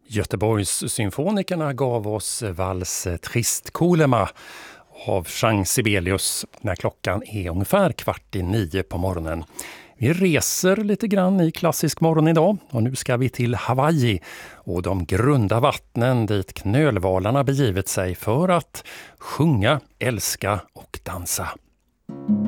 Göteborgssymfonikerna gav oss vals Trist Kulema av Jean Sibelius när klockan är ungefär 8:15 på morgonen. Vi reser lite grann i klassisk morgon idag och nu ska vi till Hawaii och de grunda vattnen dit knölvalarna begivit sig för att sjunga, älska och dansa.